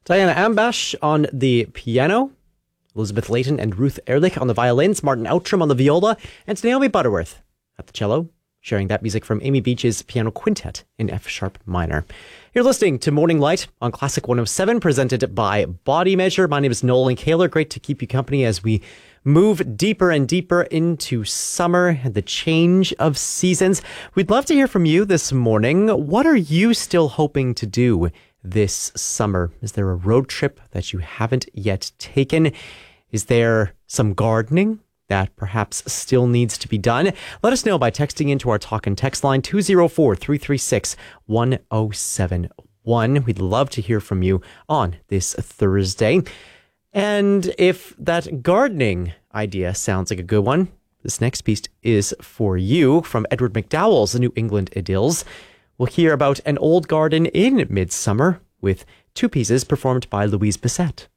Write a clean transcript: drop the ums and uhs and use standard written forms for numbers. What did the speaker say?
Diana Ambash on the piano, Elizabeth Layton and Ruth Ehrlich on the violins, Martin Outram on the viola, and Naomi Butterworth at the cello, sharing that music from Amy Beach's Piano Quintet in F-sharp minor. You're listening to Morning Light on Classic 107, presented by Body Measure. My name is Nolan Kaler. Great to keep you company as we move deeper and deeper into summer and the change of seasons. We'd love to hear from you this morning. What are you still hoping to do this summer? Is there a road trip that you haven't yet taken? Is there some gardening that perhaps still needs to be done? Let us know by texting into our talk and text line 204-336-1071. We'd love to hear from you on this Thursday. And if that gardening idea sounds like a good one, this next piece is for you from Edward McDowell's New England Idylls. We'll hear about an old garden in Midsummer with two pieces performed by Louise Bissett.